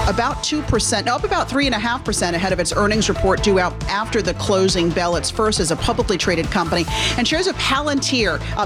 about 2%, up about 3.5% ahead of its earnings report due out after the closing bell. It's first as a publicly traded company. And shares of Palantir up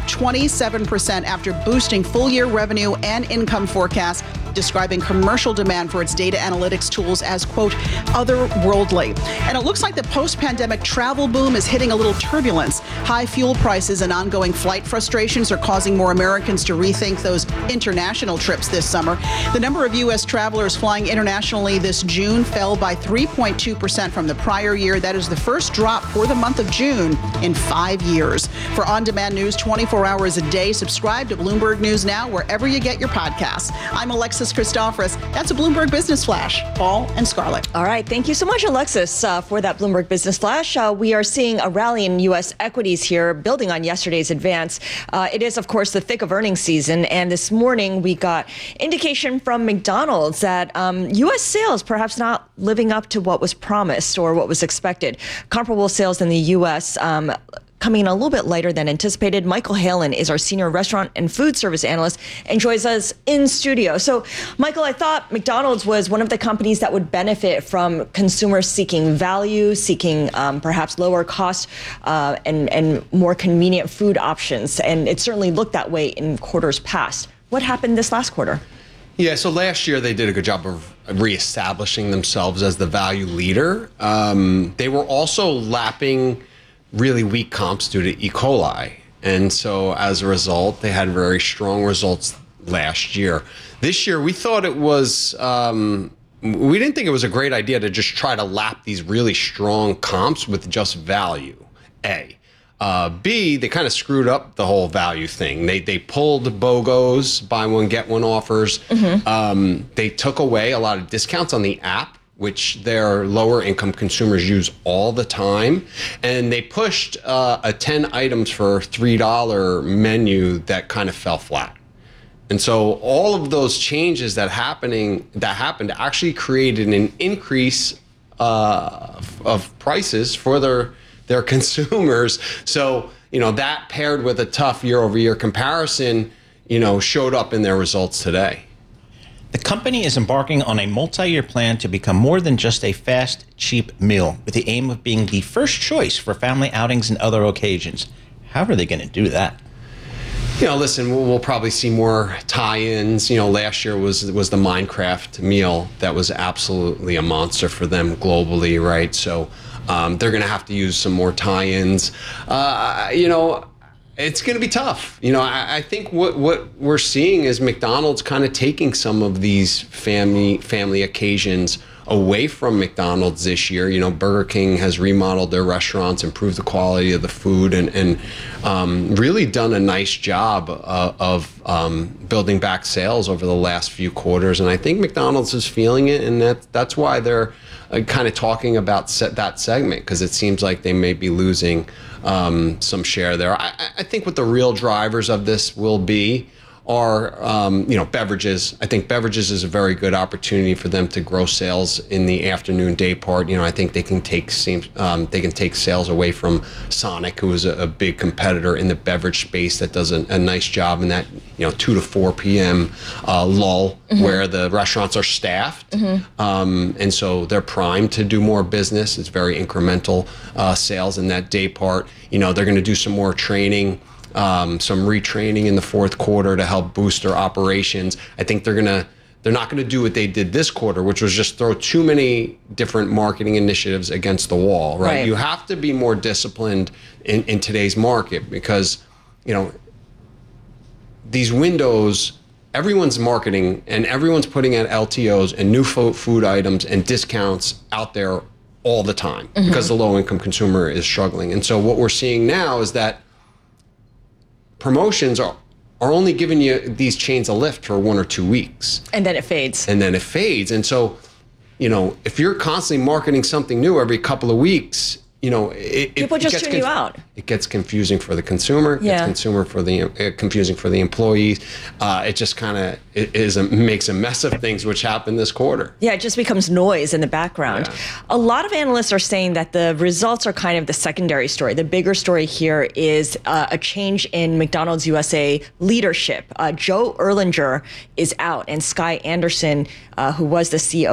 27% after boosting full-year revenue and income forecasts, describing commercial demand for its data analytics tools as, quote, otherworldly. And it looks like the post-pandemic travel boom is hitting a little turbulence. High fuel prices and ongoing flight frustrations are causing more Americans to rethink those international trips this summer. The number of U.S. travelers flying internationally this June fell by 3.2% from the prior year. That is the first drop for the month of June in 5 years. For on-demand news 24 hours a day, subscribe to Bloomberg News Now wherever you get your podcasts. I'm Alexis Christoforous. That's a Bloomberg Business Flash. Paul and Scarlett. All right. Thank you so much, Alexis, for that Bloomberg Business Flash. We are seeing a rally in U.S. equities here, building on yesterday's advance. It is, of course, the thick of earnings season. And this morning, we got indication from McDonald's that U.S. sales perhaps not living up to what was promised or what was expected. Comparable sales in the U.S. Coming in a little bit lighter than anticipated. Michael Halen is our senior restaurant and food service analyst and joins us in studio. So, Michael, I thought McDonald's was one of the companies that would benefit from consumers seeking value, seeking perhaps lower cost and more convenient food options. And it certainly looked that way in quarters past. What happened this last quarter? Yeah, so last year they did a good job of reestablishing themselves as the value leader. They were also lapping really weak comps due to E. coli. And so as a result, they had very strong results last year. This year, we thought it was, we didn't think it was a great idea to just try to lap these really strong comps with just value, A. B, they kind of screwed up the whole value thing. They pulled BOGOs, buy one, get one offers. They took away a lot of discounts on the app, which their lower income consumers use all the time. And they pushed a 10 items for $3 menu that kind of fell flat. And so all of those changes that happened actually created an increase of prices for their consumers. So, that paired with a tough year-over-year comparison, showed up in their results today. The company is embarking on a multi-year plan to become more than just a fast, cheap meal, with the aim of being the first choice for family outings and other occasions. How are they going to do that? Listen, we'll probably see more tie-ins. Last year was the Minecraft meal that was absolutely a monster for them globally, right? So they're going to have to use some more tie-ins. It's going to be tough. I think what we're seeing is McDonald's kind of taking some of these family occasions away from McDonald's this year. Burger King has remodeled their restaurants, improved the quality of the food, and really done a nice job of building back sales over the last few quarters. And I think McDonald's is feeling it, and that's why they're kind of talking about that segment, because it seems like they may be losing some share there. I think what the real drivers of this will be are, beverages. I think beverages is a very good opportunity for them to grow sales in the afternoon day part. I think they can take sales away from Sonic, who is a big competitor in the beverage space that does a nice job in that 2 to 4 p.m. Lull, where the restaurants are staffed, and so they're primed to do more business. It's very incremental sales in that day part. They're going to do some more training. Some retraining in the fourth quarter to help boost their operations. I think they're not going to do what they did this quarter, which was just throw too many different marketing initiatives against the wall, right? You have to be more disciplined in today's market because, these windows, everyone's marketing and everyone's putting out LTOs and new food items and discounts out there all the time because the low-income consumer is struggling. And so what we're seeing now is that promotions are only giving these chains a lift for 1 or 2 weeks. And then it fades. And so, if you're constantly marketing something new every couple of weeks, people just tune you out. It gets confusing for the consumer. It gets confusing for the employees. It just kind of makes a mess of things, which happened this quarter. Yeah, it just becomes noise in the background. Yeah. A lot of analysts are saying that the results are kind of the secondary story. The bigger story here is a change in McDonald's USA leadership. Joe Erlinger is out, and Skye Anderson, who was the CEO